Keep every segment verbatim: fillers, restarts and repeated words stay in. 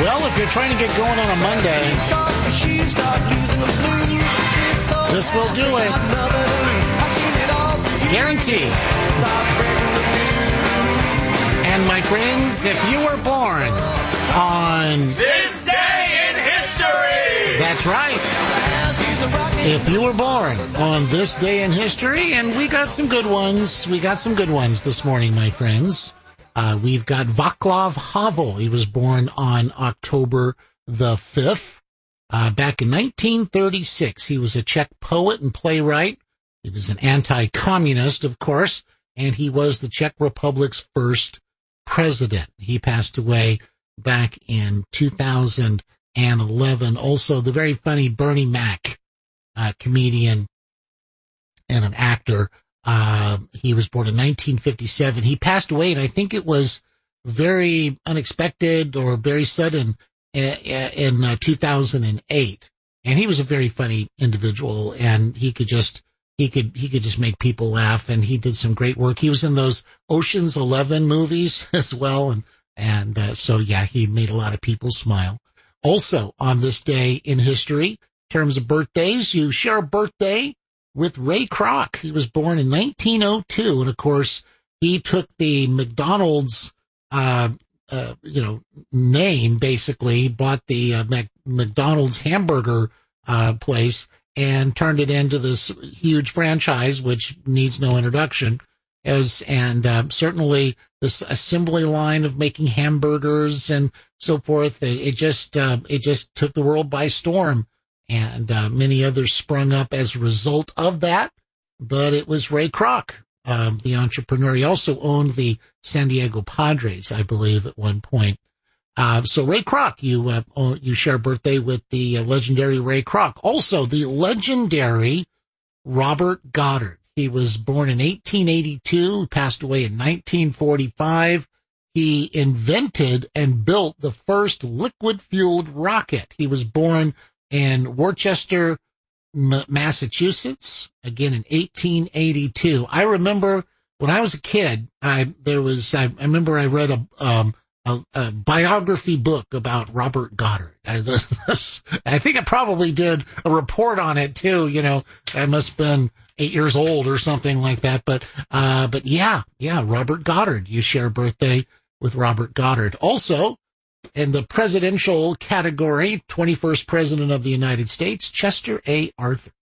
Well, if you're trying to get going on a Monday, this will do it. Guaranteed. And my friends, if you were born on this day in history, that's right. If you were born on this day in history, and we got some good ones, we got some good ones this morning, my friends. Uh, we've got Václav Havel. He was born on October the fifth, uh, back in nineteen thirty-six. He was a Czech poet and playwright. He was an anti-communist, of course, and he was the Czech Republic's first president. He passed away back in two thousand eleven. Also, the very funny Bernie Mac, uh, comedian and an actor. Uh, he was born in nineteen fifty-seven. He passed away, and I think it was very unexpected or very sudden uh, in uh, two thousand eight. And he was a very funny individual, and he could just, he could, he could just make people laugh, and he did some great work. He was in those Ocean's Eleven movies as well. And, and, uh, so yeah, he made a lot of people smile. Also on this day in history, in terms of birthdays, you share a birthday with Ray Kroc. He was born in nineteen oh two, and of course, he took the McDonald's, uh, uh, you know, name, basically, bought the uh, Mac- McDonald's hamburger uh, place and turned it into this huge franchise, which needs no introduction. As and uh, certainly this assembly line of making hamburgers and so forth, it, it just uh, it just took the world by storm. And uh, many others sprung up as a result of that. But it was Ray Kroc, uh, the entrepreneur. He also owned the San Diego Padres, I believe, at one point. Uh, so Ray Kroc, you uh, you share a birthday with the uh, legendary Ray Kroc. Also, the legendary Robert Goddard. He was born in eighteen eighty-two, passed away in nineteen forty-five. He invented and built the first liquid-fueled rocket. He was born in Worcester, Massachusetts, again in eighteen eighty-two. I remember when I was a kid, I there was I, I remember I read a um a, a biography book about Robert Goddard. I, I think I probably did a report on it too. You know, I must have been eight years old or something like that. But uh, but yeah, yeah, Robert Goddard. You share a birthday with Robert Goddard. Also, in the presidential category, twenty-first President of the United States, Chester A. Arthur.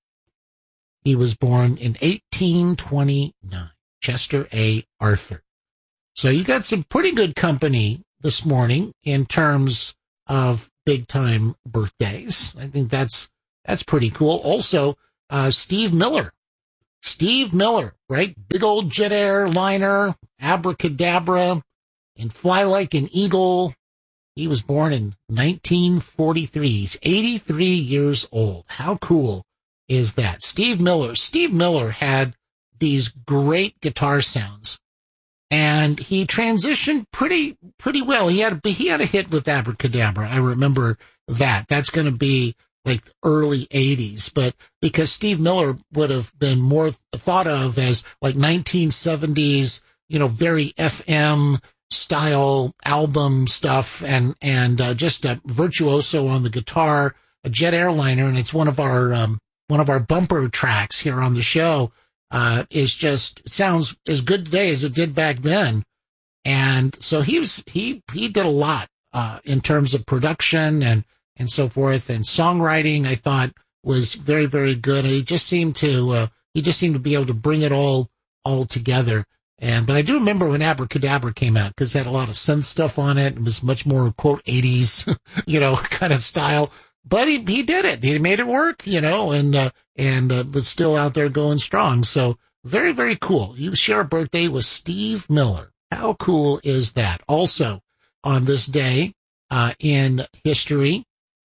He was born in eighteen twenty-nine. Chester A. Arthur. So you got some pretty good company this morning in terms of big-time birthdays. I think that's that's pretty cool. Also, uh, Steve Miller. Steve Miller, right? Big old jet airliner, abracadabra, and fly like an eagle. He was born in nineteen forty-three. He's eighty-three years old. How cool is that? Steve Miller. Steve Miller had these great guitar sounds, and he transitioned pretty pretty well. He had he had a hit with Abracadabra. I remember that. That's going to be like early eighties, but because Steve Miller would have been more thought of as like nineteen seventies, you know, very F M style album stuff, and and uh, just a virtuoso on the guitar, a jet airliner, and it's one of our um, one of our bumper tracks here on the show. Uh, is just it sounds as good today as it did back then, and so he was he he did a lot uh, in terms of production and and so forth, and songwriting. I thought was very very good, and he just seemed to uh, he just seemed to be able to bring it all all together. And, but I do remember when Abracadabra came out, because it had a lot of synth stuff on it. It was much more, quote, eighties, you know, kind of style. But he, he did it. He made it work, you know, and, uh, and, uh, was still out there going strong. So very, very cool. You share a birthday with Steve Miller. How cool is that? Also, on this day, uh, in history,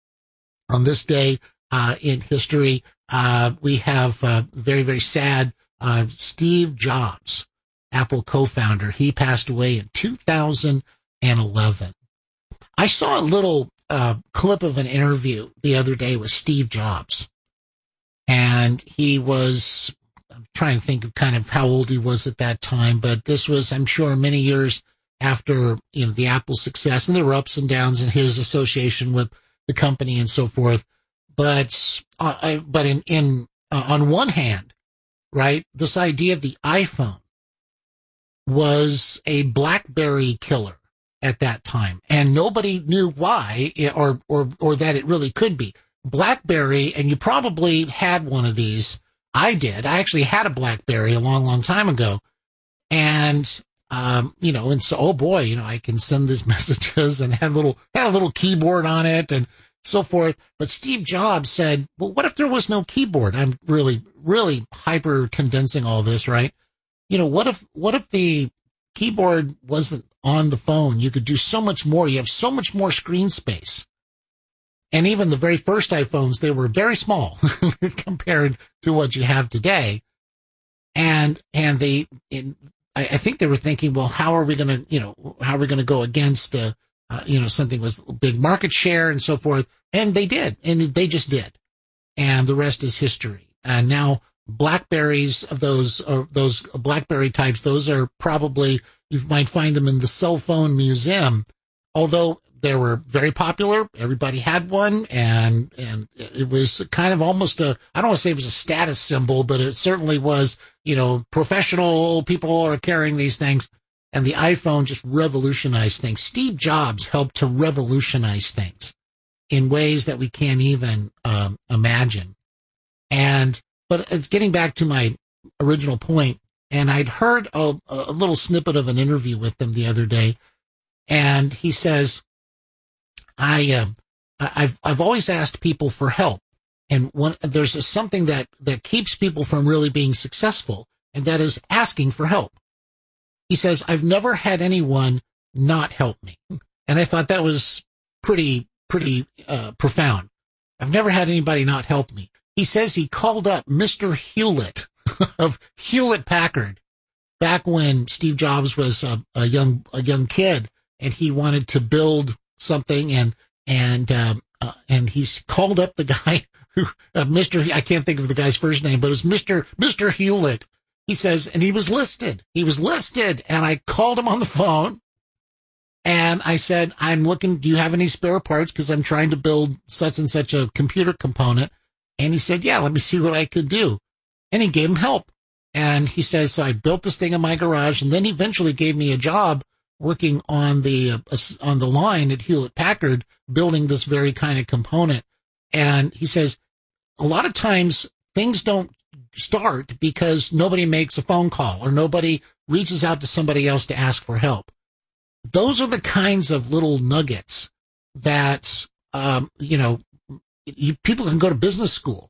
on this day, uh, in history, uh, we have, uh, very, very sad, uh, Steve Jobs. Apple co-founder. He passed away in two thousand eleven. I saw a little uh, clip of an interview the other day with Steve Jobs. And he was, I'm trying to think of kind of how old he was at that time, but this was, I'm sure, many years after, you know, the Apple success, and there were ups and downs in his association with the company and so forth. But, uh, I, but in, in, uh, on one hand, right, this idea of the iPhone was a BlackBerry killer at that time, and nobody knew why, or, or, or that it really could be. BlackBerry, and you probably had one of these. I did. I actually had a BlackBerry a long, long time ago. And, um, you know, and so, oh boy, you know, I can send these messages, and had a little, had a little keyboard on it and so forth. But Steve Jobs said, well, what if there was no keyboard? I'm really, really hyper condensing all this, right? You know, what if, what if the keyboard wasn't on the phone? You could do so much more. You have so much more screen space. And even the very first iPhones, they were very small compared to what you have today. And, and they, in, I, I think they were thinking, well, how are we going to, you know, how are we going to go against, uh, uh, you know, something with big market share and so forth? And they did, and they just did. And the rest is history. And now BlackBerries of those, or those BlackBerry types, those are probably, you might find them in the cell phone museum, although they were very popular. Everybody had one, and, and it was kind of almost a, I don't want to say it was a status symbol, but it certainly was, you know, professional people are carrying these things, and the iPhone just revolutionized things. Steve Jobs helped to revolutionize things in ways that we can't even, um, imagine. And, but it's getting back to my original point, and I'd heard a, a little snippet of an interview with him the other day, and he says, I, uh, I've, I've always asked people for help. And one, there's a, something that, that keeps people from really being successful, and that is asking for help. He says, I've never had anyone not help me. And I thought that was pretty, pretty, uh, profound. I've never had anybody not help me. He says he called up Mister Hewlett of Hewlett Packard back when Steve Jobs was a, a young, a young kid, and he wanted to build something, and, and, um, uh, and he's called up the guy who, uh, Mister I can't think of the guy's first name, but it was Mister Mister Hewlett. He says, and he was listed. He was listed, and I called him on the phone, and I said, I'm looking, do you have any spare parts? Because I'm trying to build such and such a computer component. And he said, yeah, let me see what I could do. And he gave him help. And he says, so I built this thing in my garage, and then he eventually gave me a job working on the, uh, on the line at Hewlett Packard, building this very kind of component. And he says, a lot of times things don't start because nobody makes a phone call, or nobody reaches out to somebody else to ask for help. Those are the kinds of little nuggets that, um, you know, you, people can go to business school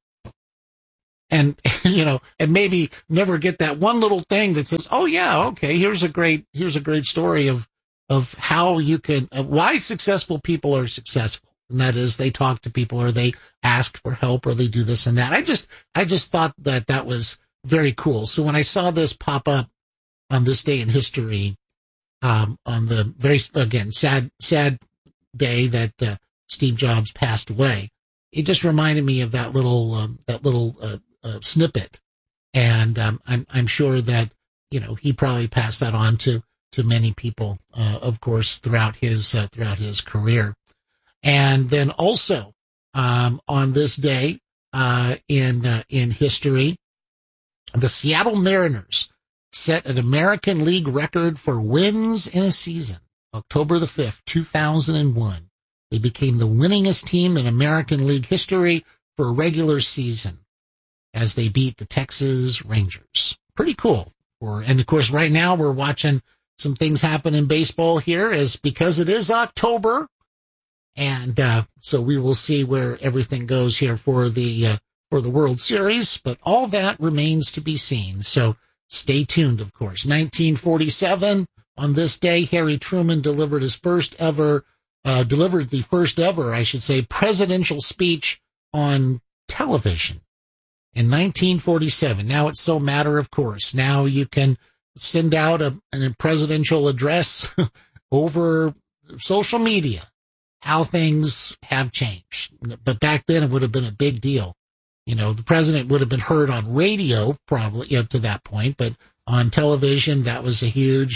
and, you know, and maybe never get that one little thing that says, oh yeah, okay, here's a great, here's a great story of, of how you can, uh, why successful people are successful. And that is, they talk to people, or they ask for help, or they do this and that. I just, I just thought that that was very cool. So when I saw this pop up on this day in history, um, on the very, again, sad, sad day that, uh, Steve Jobs passed away, it just reminded me of that little, um, that little, uh, uh, snippet. And, um, I'm, I'm sure that, you know, he probably passed that on to, to many people, uh, of course, throughout his, uh, throughout his career. And then also, um, on this day, uh, in, uh, in history, the Seattle Mariners set an American League record for wins in a season. October the fifth, two thousand one. They became the winningest team in American League history for a regular season as they beat the Texas Rangers. Pretty cool. Or, and of course, right now we're watching some things happen in baseball here, as because it is October. And, uh, so we will see where everything goes here for the, uh, for the World Series, but all that remains to be seen. So stay tuned, of course. nineteen forty-seven, on this day, Harry Truman delivered his first ever, uh, delivered the first ever, I should say, presidential speech on television in nineteen forty-seven. Now it's so matter of course. Now you can send out a, a presidential address over social media. How things have changed. But back then it would have been a big deal. You know, the president would have been heard on radio probably, you know, to that point, but on television, that was a huge,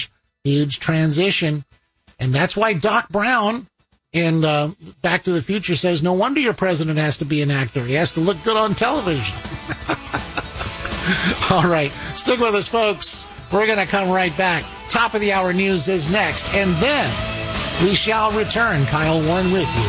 Huge transition. And that's why Doc Brown in uh, Back to the Future says, no wonder your president has to be an actor. He has to look good on television. All right. Stick with us, folks. We're going to come right back. Top of the hour news is next. And then we shall return. Kyle Warren with you.